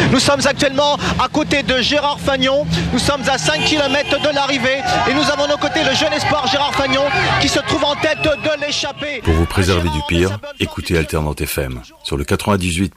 Nous sommes actuellement à côté de Gérard Fagnon. Nous sommes à 5 km de l'arrivée et nous avons à nos côtés le jeune espoir Gérard Fagnon qui se trouve en tête de l'échappée. Pour vous préserver du pire, écoutez Alternante FM sur le 98.2.